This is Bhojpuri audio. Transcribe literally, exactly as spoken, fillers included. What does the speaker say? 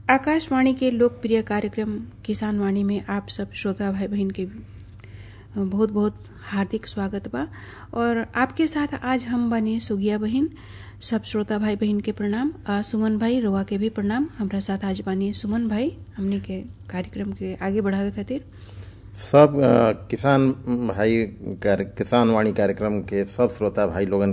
आकाशवाणी के लोकप्रिय कार्यक्रम किसान वाणी में आप सब श्रोता भाई बहन के बहुत बहुत हार्दिक स्वागत बा। और आपके साथ आज हम बने सुगिया बहन। सब श्रोता भाई बहन के प्रणाम। आ, सुमन भाई रोवा के भी प्रणाम। हमारा साथ आज बने सुमन भाई हमने के कार्यक्रम के आगे बढ़ावे खातिर। सब किसान भाई किसान वाणी कार्यक्रम के सब श्रोता भाई लोगन